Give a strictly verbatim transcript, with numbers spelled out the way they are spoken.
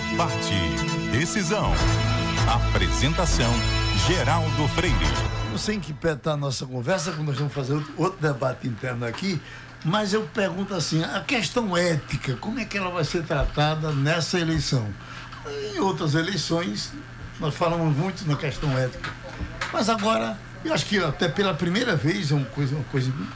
Debate Decisão. Apresentação Geraldo Freire. Não sei em que pé está a nossa conversa, como nós vamos fazer outro, outro debate interno aqui, mas eu pergunto assim, a questão ética, como é que ela vai ser tratada nessa eleição? Em outras eleições, nós falamos muito na questão ética, mas agora, eu acho que até pela primeira vez, é uma coisa, uma coisa